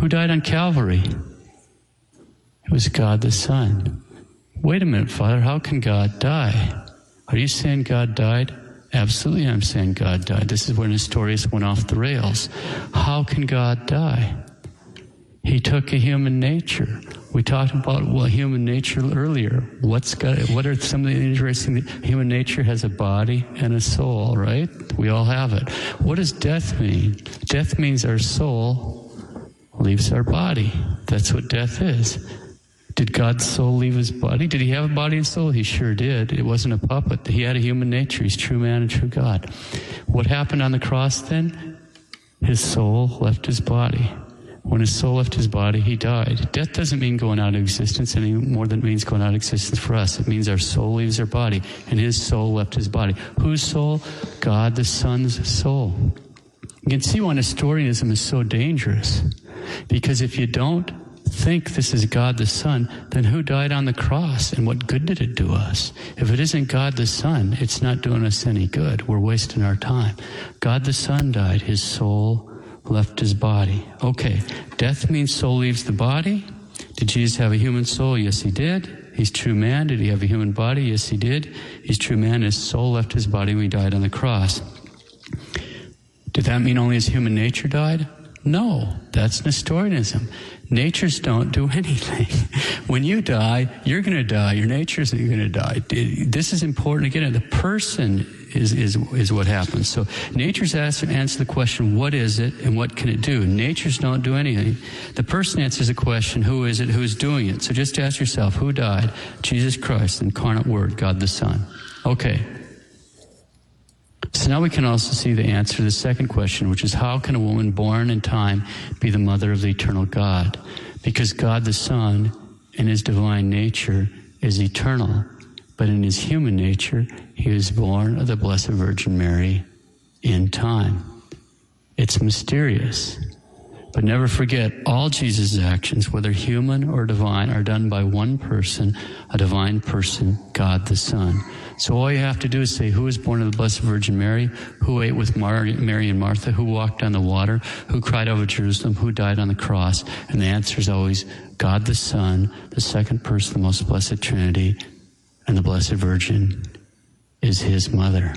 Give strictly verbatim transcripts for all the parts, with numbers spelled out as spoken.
Who died on Calvary? It was God the Son. Wait a minute, Father, how can God die? Are you saying God died? Absolutely, I'm saying God died. This is when Nestorius went off the rails. How can God die? He took a human nature. We talked about well, human nature earlier. What's got? What are some of the interesting? Human nature has a body and a soul, right? We all have it. What does death mean? Death means our soul leaves our body. That's what death is. Did God's soul leave his body? Did he have a body and soul? He sure did. It wasn't a puppet. He had a human nature. He's true man and true God. What happened on the cross then? His soul left his body. When his soul left his body, he died. Death doesn't mean going out of existence any more than it means going out of existence for us. It means our soul leaves our body, and his soul left his body. Whose soul? God the Son's soul. You can see why Nestorianism is so dangerous. Because if you don't think this is God the Son, then who died on the cross, and what good did it do us? If it isn't God the Son, it's not doing us any good. We're wasting our time. God the Son died. His soul left his body. Okay, death means soul leaves the body. Did Jesus have a human soul? Yes, he did. He's true man. Did he have a human body? Yes, he did. He's true man. His soul left his body when he died on the cross. Did that mean only his human nature died? No, that's Nestorianism. Natures don't do anything. When you die, you're going to die. Your nature isn't going to die. This is important. Again, the person is is is what happens. So nature's answer, answer the question, what is it and what can it do? Natures don't do anything. The person answers the question, who is it, who's doing it? So just ask yourself, who died? Jesus Christ, the incarnate Word, God the Son. Okay. So now we can also see the answer to the second question, which is how can a woman born in time be the mother of the eternal God? Because God the Son, in his divine nature, is eternal. But in his human nature, he was born of the Blessed Virgin Mary in time. It's mysterious. But never forget, all Jesus' actions, whether human or divine, are done by one person, a divine person, God the Son. So all you have to do is say, who was born of the Blessed Virgin Mary? Who ate with Mary and Martha? Who walked on the water? Who cried over Jerusalem? Who died on the cross? And the answer is always God the Son, the second person of the most blessed Trinity, and the Blessed Virgin is his mother.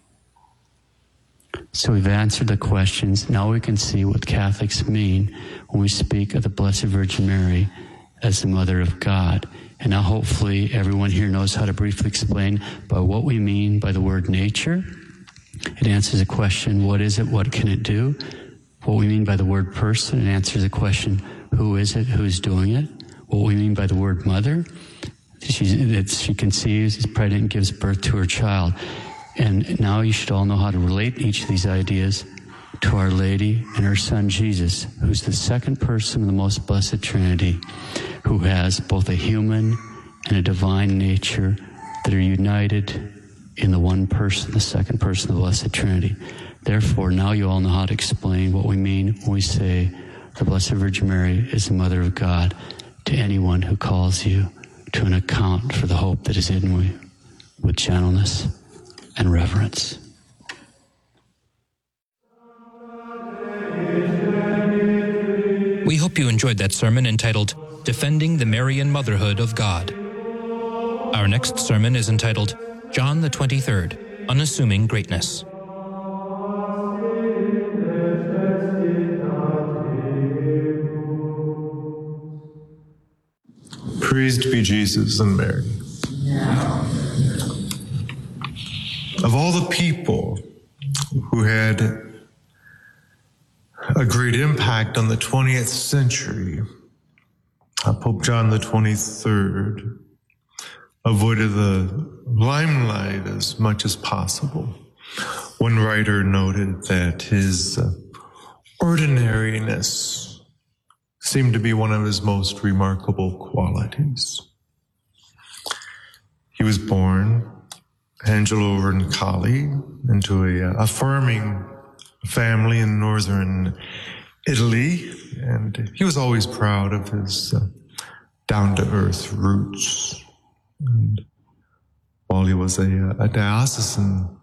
So we've answered the questions. Now we can see what Catholics mean when we speak of the Blessed Virgin Mary as the Mother of God. And now hopefully everyone here knows how to briefly explain by what we mean by the word nature. It answers a question, what is it, what can it do? What we mean by the word person, it answers a question, who is it, who's doing it? What we mean by the word mother, She's, that she conceives, is pregnant, and gives birth to her child. And now you should all know how to relate each of these ideas to Our Lady and her Son Jesus, who's the second person of the most blessed Trinity, who has both a human and a divine nature that are united in the one person, the second person of the Blessed Trinity. Therefore, now you all know how to explain what we mean when we say the Blessed Virgin Mary is the Mother of God to anyone who calls you to an account for the hope that is in you with gentleness and reverence. We hope you enjoyed that sermon entitled, Defending the Marian Motherhood of God. Our next sermon is entitled, John the twenty-third, Unassuming Greatness. Praised be Jesus and Mary. Of all the people who had a great impact on the twentieth century, Pope John the twenty-third avoided the limelight as much as possible. One writer noted that his ordinariness seemed to be one of his most remarkable qualities. He was born, Angelo Roncalli, into a, a farming family in northern Italy, and he was always proud of his uh, down-to-earth roots. And while he was a, a diocesan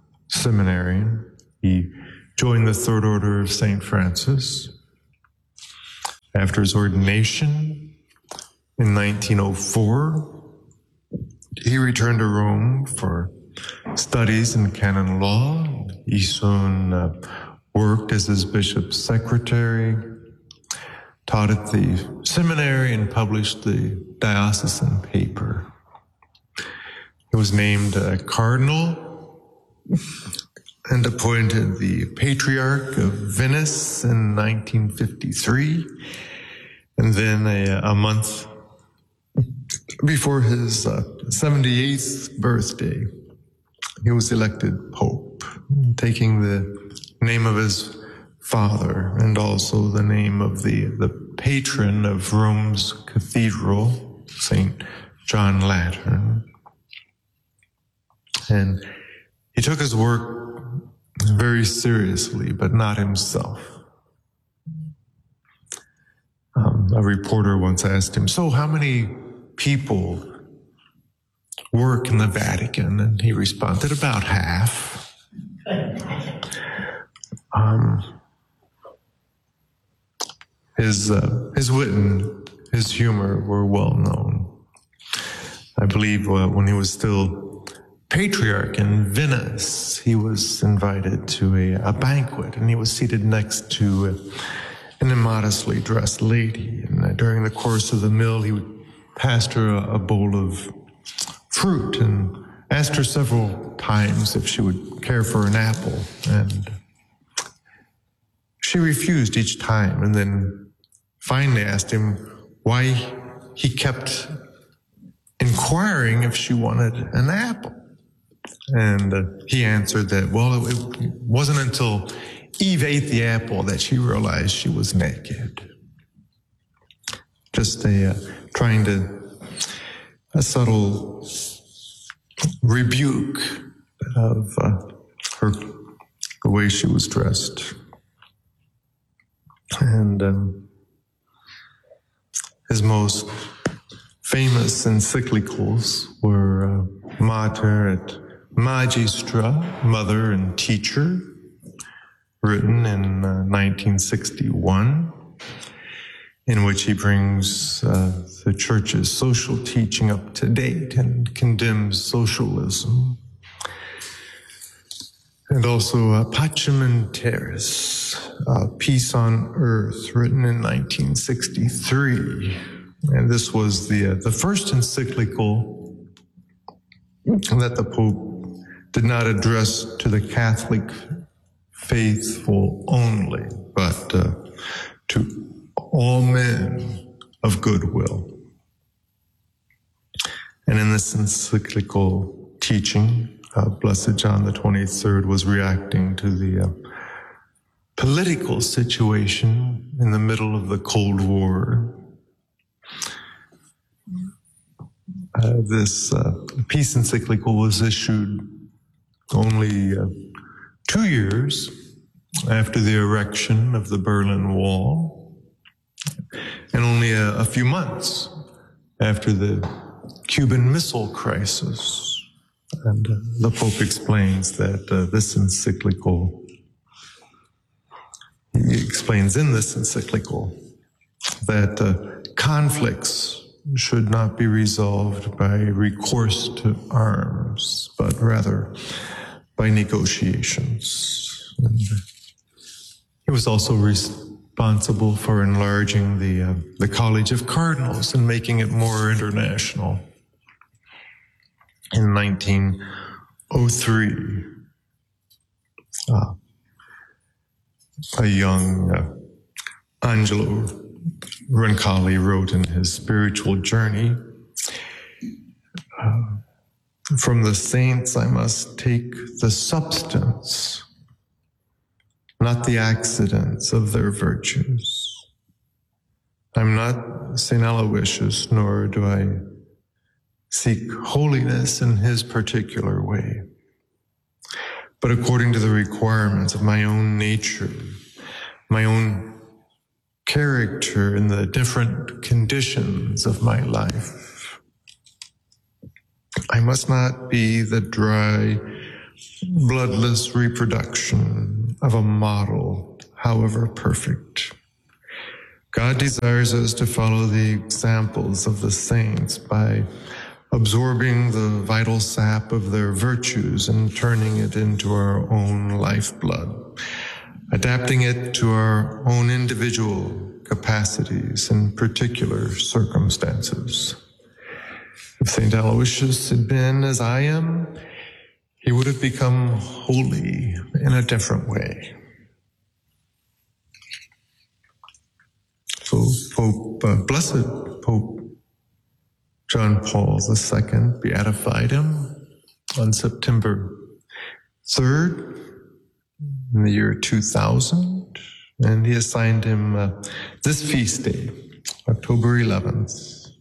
seminarian, he joined the Third Order of Saint Francis. After his ordination in nineteen oh four, he returned to Rome for studies in canon law. He soon uh, worked as his bishop's secretary, taught at the seminary, and published the diocesan paper. He was named a cardinal and appointed the Patriarch of Venice in nineteen fifty-three. And then a, a month before his uh, seventy-eighth birthday, he was elected Pope, taking the name of his father and also the name of the, the patron of Rome's cathedral, Saint John Lateran. And he took his work very seriously, but not himself. Um, a reporter once asked him, "So how many people work in the Vatican?" And he responded, "About half." Um, his uh, his wit and his humor were well known. I believe uh, when he was still Patriarch in Venice, he was invited to a, a banquet, and he was seated next to uh, an immodestly dressed lady. And uh, during the course of the meal, he would pass her a, a bowl of fruit and asked her several times if she would care for an apple. And she refused each time, and then finally asked him why he kept inquiring if she wanted an apple. And uh, he answered that, well, it, it wasn't until Eve ate the apple that she realized she was naked. Just a, uh, trying to, a subtle rebuke of uh, her, the way she was dressed. And um, his most famous encyclicals were uh, Mater et Magistra, Mother and Teacher, written in uh, nineteen sixty-one, in which he brings uh, the church's social teaching up to date and condemns socialism. And also uh, Pacem in Terris, uh, Peace on Earth, written in nineteen sixty-three. And this was the, uh, the first encyclical that the Pope did not address to the Catholic faithful only, but uh, to all men of goodwill. And in this encyclical teaching, uh, Blessed John the twenty-third was reacting to the uh, political situation in the middle of the Cold War. Uh, this uh, peace encyclical was issued only uh, two years after the erection of the Berlin Wall, and only a, a few months after the Cuban Missile Crisis. And uh, the Pope explains that uh, this encyclical, he explains in this encyclical that uh, conflicts should not be resolved by recourse to arms, but rather by negotiations. And he was also responsible for enlarging the uh, the College of Cardinals and making it more international. In nineteen oh three, uh, a young uh, Angelo Roncalli wrote in his spiritual journey, uh, "From the saints I must take the substance, not the accidents of their virtues. I'm not Saint Aloysius, nor do I seek holiness in his particular way, but according to the requirements of my own nature, my own character in the different conditions of my life. I must not be the dry, bloodless reproduction of a model, however perfect, God desires us to follow the examples of the saints by absorbing the vital sap of their virtues and turning it into our own lifeblood, adapting it to our own individual capacities and particular circumstances. If Saint Aloysius had been as I am, he would have become holy in a different way. So Pope, uh, Blessed Pope John Paul the Second beatified him on September third in the year two thousand, and he assigned him uh, this feast day, October eleventh,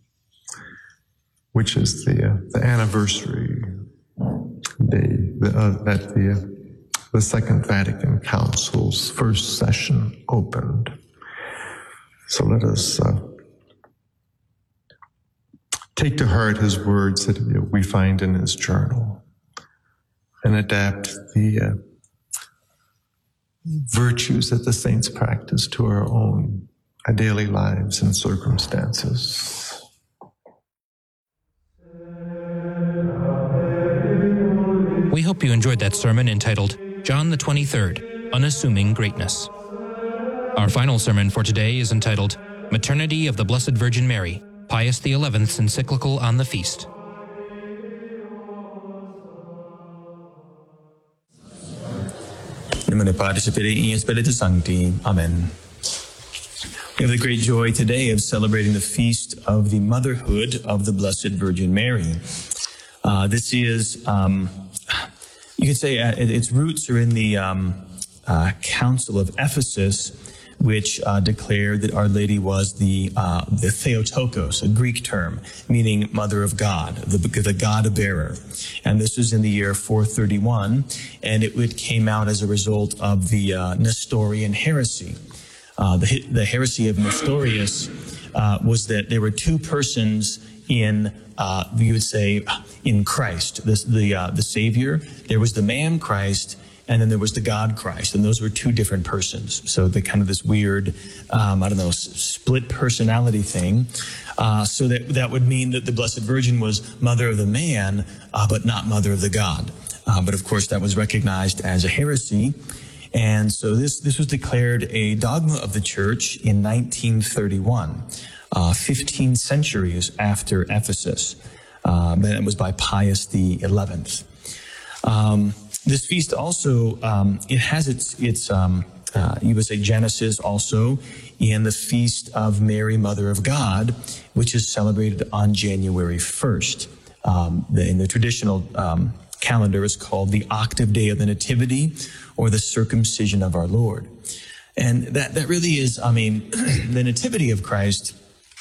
which is the uh, the anniversary day uh, that the uh, the Second Vatican Council's first session opened. So let us uh, take to heart his words that we find in his journal and adapt the uh, virtues that the saints practice to our own our daily lives and circumstances. We hope you enjoyed that sermon entitled John the twenty-third, Unassuming Greatness. Our final sermon for today is entitled Maternity of the Blessed Virgin Mary, Pius the eleventh's encyclical on the feast. Nomine Patris et Filii et Spiritus Sancti. Amen. We have the great joy today of celebrating the feast of the motherhood of the Blessed Virgin Mary. Uh, this is, um, you could say, uh, its roots are in the um, uh, Council of Ephesus, which uh, declared that Our Lady was the uh, the Theotokos, a Greek term, meaning Mother of God, the, the God-bearer. And this was in the year four thirty-one, and it, it came out as a result of the uh, Nestorian heresy. Uh, the, the heresy of Nestorius uh, was that there were two persons in, uh, you would say, in Christ, the, the, uh, the Savior. There was the man Christ, and then there was the God Christ, and those were two different persons. So the kind of this weird, um, I don't know, s- split personality thing. Uh, so that that would mean that the Blessed Virgin was mother of the man, uh, but not mother of the God. Uh, but of course, that was recognized as a heresy. And so this, this was declared a dogma of the Church in nineteen thirty-one, uh, fifteen centuries after Ephesus. Um, and it was by Pius the eleventh. Um, This feast also, um, it has its, its um, uh, you would say, genesis also in the Feast of Mary, Mother of God, which is celebrated on January first. Um, the, in the traditional um, calendar, is called the octave day of the Nativity, or the circumcision of our Lord. And that, that really is, I mean, the Nativity of Christ,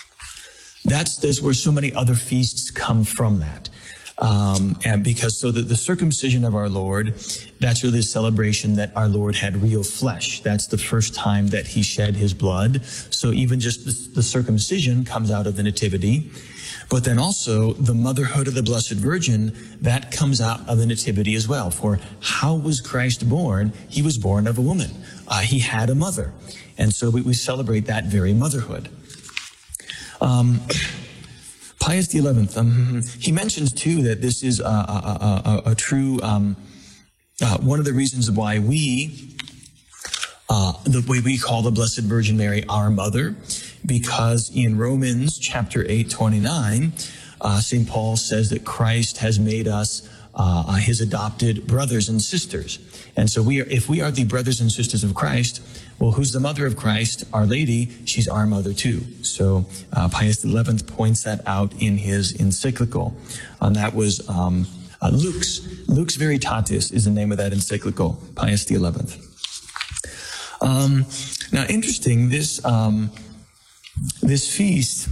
that's, that's where so many other feasts come from that. Um, and because so that the circumcision of our Lord, that's really a celebration that our Lord had real flesh. That's the first time that he shed his blood. So even just the, the circumcision comes out of the Nativity. But then also the motherhood of the Blessed Virgin, that comes out of the Nativity as well. For how was Christ born? He was born of a woman. Uh, he had a mother. And so we, we celebrate that very motherhood. Um, Pius the eleventh, um, he mentions too that this is a, a, a, a true, um, uh, one of the reasons why we, uh, the way we call the Blessed Virgin Mary our mother, because in Romans chapter eight, twenty-nine, uh, Saint Paul says that Christ has made us uh, his adopted brothers and sisters. And so we are, if we are the brothers and sisters of Christ, well, who's the mother of Christ? Our Lady, she's our mother too. So uh, Pius the eleventh points that out in his encyclical. And that was um, uh, Lux. Lux Veritatis is the name of that encyclical, Pius the eleventh. Um, now, interesting, this um, this feast,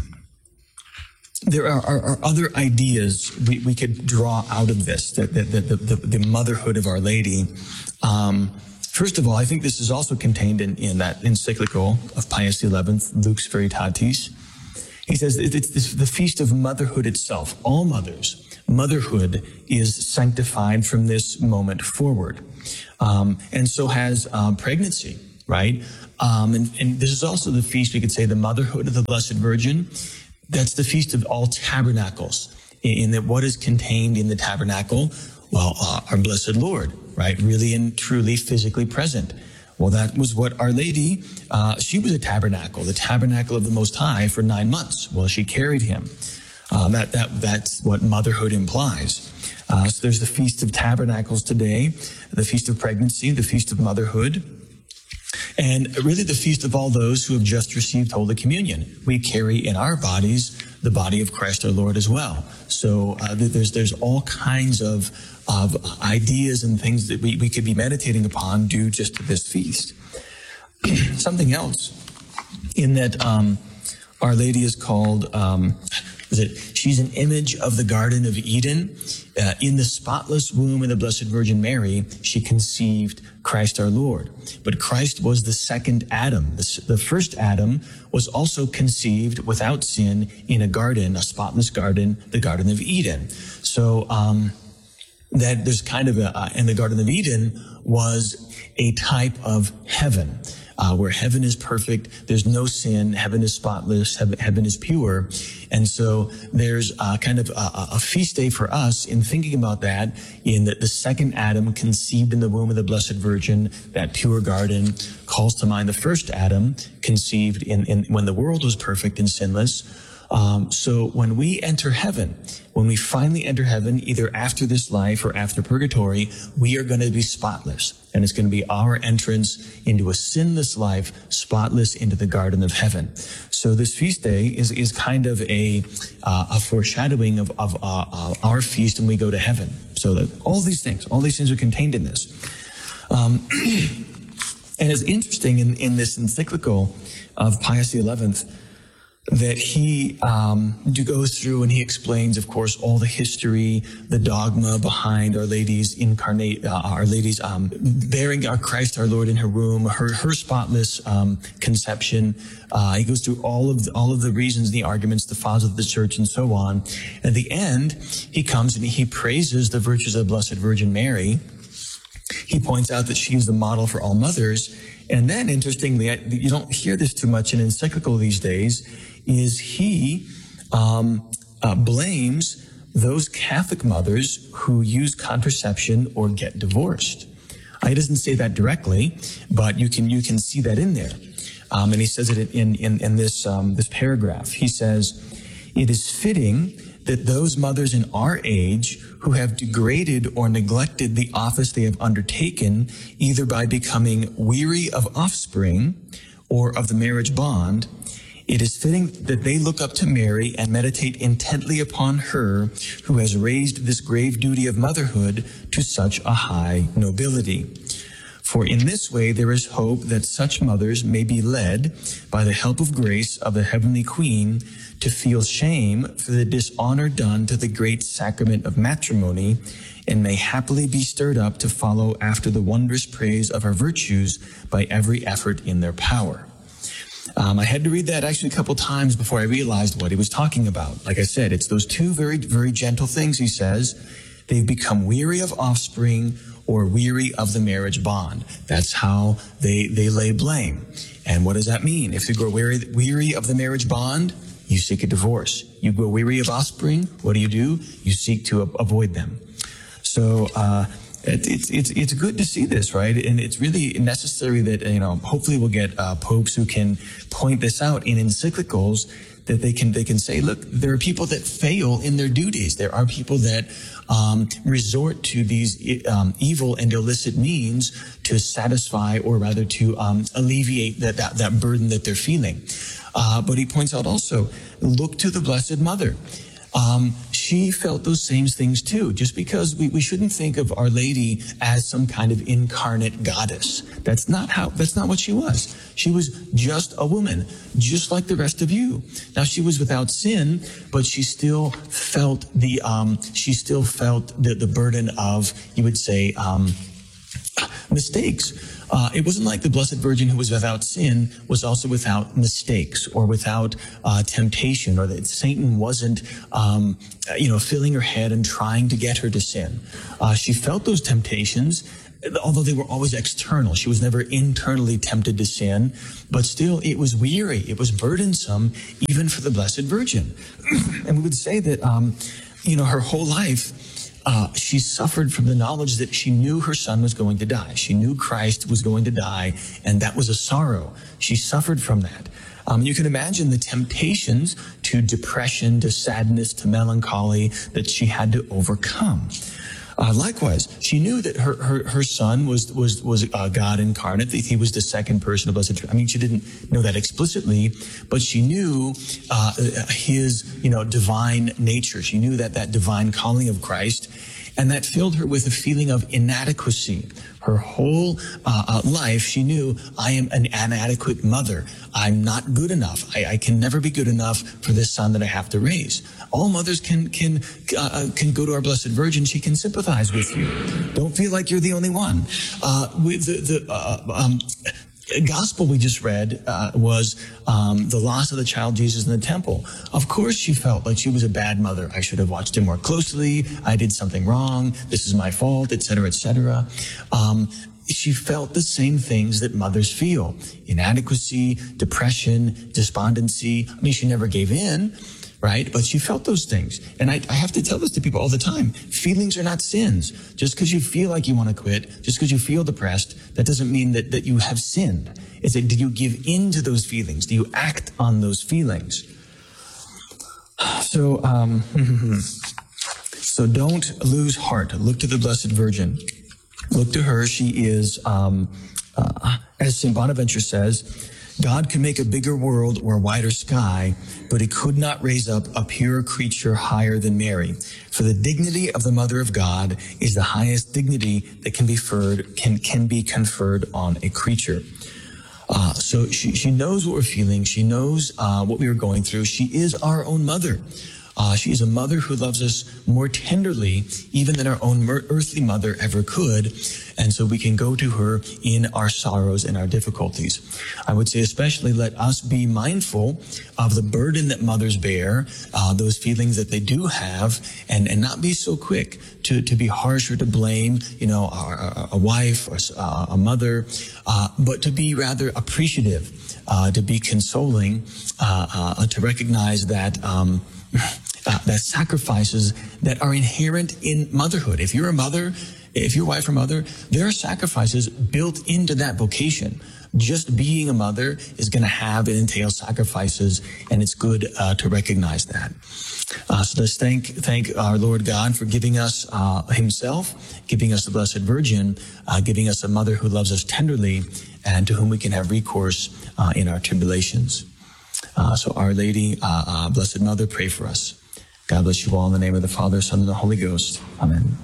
there are, are, are other ideas we, we could draw out of this, that the, the, the, the motherhood of Our Lady. Um, First of all, I think this is also contained in, in that encyclical of Pius the eleventh, Lux Veritatis. He says it's the feast of motherhood itself. All mothers, motherhood is sanctified from this moment forward. Um, and so has um, pregnancy, right? Um, and, and this is also the feast, we could say, the motherhood of the Blessed Virgin. That's the Feast of All Tabernacles. In that, what is contained in the tabernacle? Well, uh, our Blessed Lord, right? Really and truly physically present. Well, that was what Our Lady, uh, she was a tabernacle, the tabernacle of the Most High for nine months. Well, she carried him. Um, that, that, that's what motherhood implies. Uh, so there's the Feast of Tabernacles today, the Feast of Pregnancy, the Feast of Motherhood, and really the feast of all those who have just received Holy Communion. We carry in our bodies the body of Christ our Lord as well. So uh, there's there's all kinds of of ideas and things that we, we could be meditating upon due just to this feast. Something else, in that um, Our Lady is called, um, is it, she's an image of the Garden of Eden. Uh, in the spotless womb of the Blessed Virgin Mary, she conceived Christ our Lord. But Christ was the second Adam. The, the first Adam was also conceived without sin in a garden, a spotless garden, the Garden of Eden. So um, that there's kind of a, uh, and the Garden of Eden was a type of heaven. Uh, where heaven is perfect, there's no sin, heaven is spotless, heaven, heaven is pure. And so there's uh, kind of a, a feast day for us in thinking about that, in that the second Adam conceived in the womb of the Blessed Virgin, that pure garden, calls to mind the first Adam conceived in, in when the world was perfect and sinless. Um, so when we enter heaven, when we finally enter heaven, either after this life or after purgatory, we are going to be spotless. And it's going to be our entrance into a sinless life, spotless into the garden of heaven. So this feast day is, is kind of a, uh, a foreshadowing of, of uh, uh, our feast when we go to heaven. So that all these things, all these things are contained in this. Um, and it's interesting in, in this encyclical of Pius the eleventh, that he um, goes through and he explains, of course, all the history, the dogma behind Our Lady's incarnate, uh, Our Lady's um, bearing our Christ, our Lord, in her womb, her her spotless um, conception. Uh, he goes through all of the, all of the reasons, the arguments, the fathers of the Church, and so on. At the end, he comes and he praises the virtues of the Blessed Virgin Mary. He points out that she is the model for all mothers. And then, interestingly, you don't hear this too much in encyclical these days, is he um, uh, blames those Catholic mothers who use contraception or get divorced. Uh, he doesn't say that directly, but you can you can see that in there. Um, and he says it in in, in this um, this paragraph. He says, "It is fitting that those mothers in our age who have degraded or neglected the office they have undertaken, either by becoming weary of offspring or of the marriage bond, it is fitting that they look up to Mary and meditate intently upon her who has raised this grave duty of motherhood to such a high nobility. For in this way there is hope that such mothers may be led, by the help of grace of the Heavenly Queen, to feel shame for the dishonor done to the great sacrament of matrimony, and may happily be stirred up to follow after the wondrous praise of her virtues by every effort in their power." Um, I had to read that actually a couple times before I realized what he was talking about. Like I said, it's those two very, very gentle things he says. They've become weary of offspring or weary of the marriage bond. That's how they, they lay blame. And what does that mean? If you grow weary, weary of the marriage bond, you seek a divorce. You grow weary of offspring, what do you do? You seek to a- avoid them. So, uh, It's, it's, it's good to see this, right? And it's really necessary that, you know, hopefully we'll get uh, popes who can point this out in encyclicals, that they can, they can say, look, there are people that fail in their duties. There are people that um, resort to these um, evil and illicit means to satisfy, or rather to um, alleviate that, that, that burden that they're feeling. Uh, but he points out also, look to the Blessed Mother. Um, she felt those same things too. Just because we, we shouldn't think of Our Lady as some kind of incarnate goddess. That's not how, that's not what she was. She was just a woman, just like the rest of you. Now, she was without sin, but she still felt the, um, she still felt the, the burden of, you would say, um, mistakes. Uh, it wasn't like the Blessed Virgin, who was without sin, was also without mistakes or without uh, temptation, or that Satan wasn't, um, you know, filling her head and trying to get her to sin. Uh, she felt those temptations, although they were always external. She was never internally tempted to sin, but still it was weary. It was burdensome, even for the Blessed Virgin. And we would say that, um, you know, her whole life, uh, she suffered from the knowledge that she knew her son was going to die. She knew Christ was going to die, and that was a sorrow. She suffered from that. Um, you can imagine the temptations to depression, to sadness, to melancholy that she had to overcome. Uh, likewise, she knew that her, her, her son was, was, was uh, God incarnate, that he was the second person of Blessed Trinity. I mean, she didn't know that explicitly, but she knew, uh, his, you know, divine nature. She knew that, that divine calling of Christ, and that filled her with a feeling of inadequacy. Her whole uh, uh, life, she knew, I am an inadequate mother. I'm not good enough. I, I can never be good enough for this son that I have to raise. All mothers can can uh, can go to our Blessed Virgin. She can sympathize with you. Don't feel like you're the only one. Uh, with the the uh, um, gospel we just read uh, was um, the loss of the child Jesus in the temple. Of course, she felt like she was a bad mother. I should have watched him more closely. I did something wrong. This is my fault, et cetera, et cetera. Um, she felt the same things that mothers feel: inadequacy, depression, despondency. I mean, she never gave in, right? But she felt those things. And I, I have to tell this to people all the time. Feelings are not sins. Just because you feel like you want to quit, just because you feel depressed, that doesn't mean that, that you have sinned. It's that, do you give in to those feelings? Do you act on those feelings? So, um, so don't lose heart. Look to the Blessed Virgin. Look to her. She is, um, uh, as Saint Bonaventure says, God could make a bigger world or a wider sky, but he could not raise up a purer creature higher than Mary. For the dignity of the Mother of God is the highest dignity that can be conferred, can, can be conferred on a creature. Uh, so she, she knows what we're feeling. She knows uh, what we were going through. She is our own mother. Uh, she is a mother who loves us more tenderly even than our own earthly mother ever could. And so we can go to her in our sorrows and our difficulties. I would say especially let us be mindful of the burden that mothers bear, uh, those feelings that they do have, and, and not be so quick to, to be harsh or to blame, you know, a, a wife or a, a mother, uh, but to be rather appreciative, uh, to be consoling, uh, uh, to recognize that, um, Uh, that sacrifices that are inherent in motherhood. If you're a mother, if you're a wife or mother, there are sacrifices built into that vocation. Just being a mother is going to have and entail sacrifices, and it's good uh, to recognize that. Uh, so let's thank thank our Lord God for giving us uh, himself, giving us the Blessed Virgin, uh, giving us a mother who loves us tenderly and to whom we can have recourse uh, in our tribulations. Uh, so Our Lady, uh, uh, Blessed Mother, pray for us. God bless you all in the name of the Father, Son, and the Holy Ghost. Amen.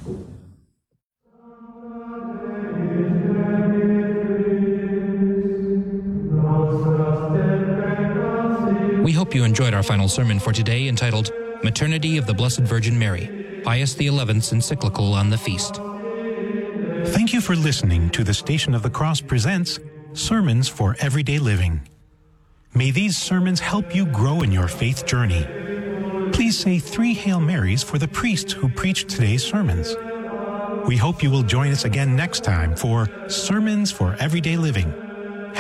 We hope you enjoyed our final sermon for today, entitled Maternity of the Blessed Virgin Mary, Pius the eleventh's encyclical on the feast. Thank you for listening to the Station of the Cross presents Sermons for Everyday Living. May these sermons help you grow in your faith journey. Please say three Hail Marys for the priests who preached today's sermons. We hope you will join us again next time for Sermons for Everyday Living.